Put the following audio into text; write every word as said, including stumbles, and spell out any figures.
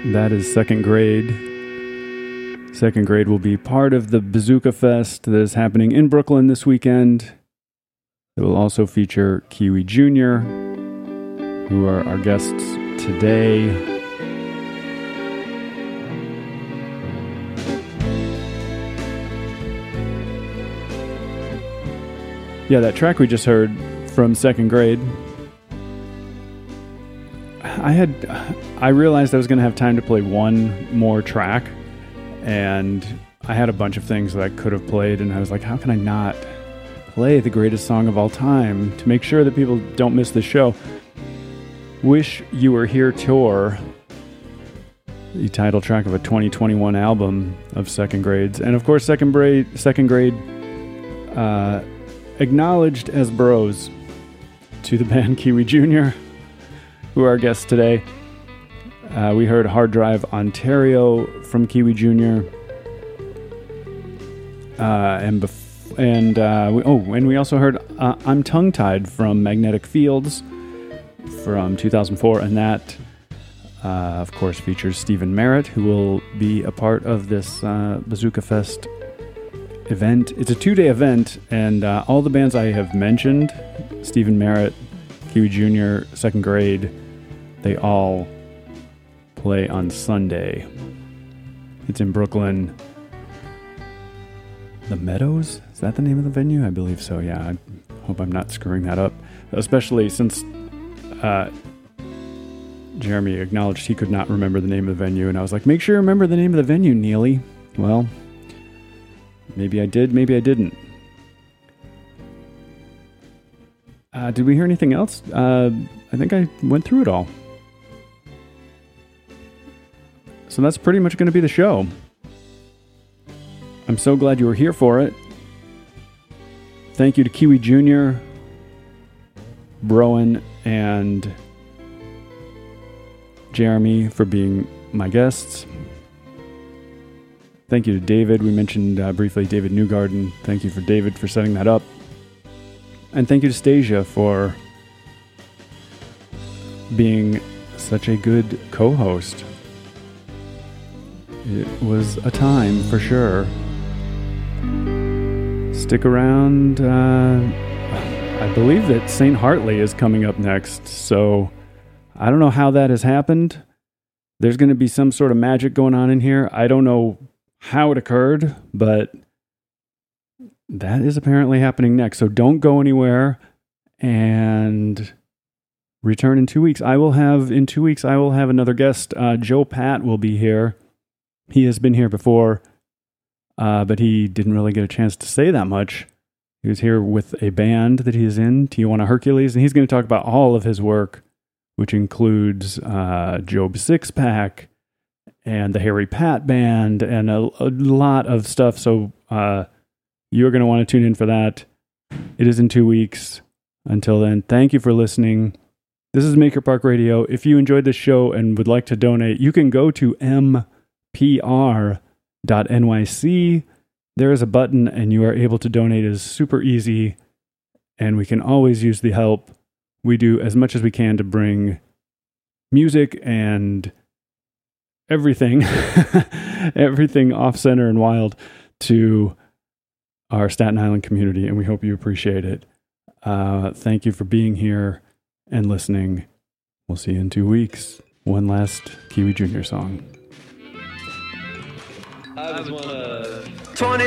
That is Second Grade. Second Grade will be part of the Bazooka Fest that is happening in Brooklyn this weekend. It will also feature Kiwi Junior, who are our guests today. Yeah, that track we just heard from Second Grade, I had, I realized I was going to have time to play one more track, and I had a bunch of things that I could have played, and I was like, how can I not play the greatest song of all time to make sure that people don't miss the show? Wish You Were Here Tour, the title track of a twenty twenty-one album of Second Grades, and of course Second Grade, Second Grade, uh, acknowledged as bros to the band Kiwi Junior, who are our guests today. Uh, we heard Hard Drive Ontario from Kiwi Junior Uh, and bef- and uh, we, oh, and we also heard uh, I'm Tongue Tied from Magnetic Fields from two thousand four, and that, uh, of course, features Stephen Merritt, who will be a part of this uh, Bazooka Fest event. It's a two-day event, and uh, all the bands I have mentioned, Stephen Merritt, Kiwi Junior, Second Grade, they all play on Sunday. It's in Brooklyn. The Meadows? Is that the name of the venue? I believe so, yeah. I hope I'm not screwing that up. Especially since uh, Jeremy acknowledged he could not remember the name of the venue, and I was like, make sure you remember the name of the venue, Neely. Well, maybe I did, maybe I didn't. Uh, did we hear anything else? Uh, I think I went through it all. So that's pretty much going to be the show. I'm so glad you were here for it. Thank you to Kiwi Junior, Broen, and Jeremy for being my guests. Thank you to David. We mentioned uh, briefly David Newgarden. Thank you for David for setting that up. And thank you to Stasia for being such a good co-host. It was a time for sure. Stick around. Uh, I believe that Saint Hartley is coming up next, so I don't know how that has happened. There's going to be some sort of magic going on in here. I don't know how it occurred, but that is apparently happening next. So don't go anywhere and return in two weeks. I will have, in two weeks, I will have another guest. Uh, Joe Pat will be here. He has been here before, uh, but he didn't really get a chance to say that much. He was here with a band that he is in, Tijuana Hercules, and he's going to talk about all of his work, which includes uh, Job Sixpack and the Harry Pat Band and a, a lot of stuff. So uh, you're going to want to tune in for that. It is in two weeks. Until then, thank you for listening. This is Maker Park Radio. If you enjoyed this show and would like to donate, you can go to m p r dot n y c. There is a button and you are able to donate. It is super easy, and we can always use the help. We do as much as we can to bring music and everything, everything off-center and wild to our Staten Island community, and we hope you appreciate it. Uh, thank you for being here and listening. We'll see you in two weeks. One last Kiwi Junior song. I was one of twenty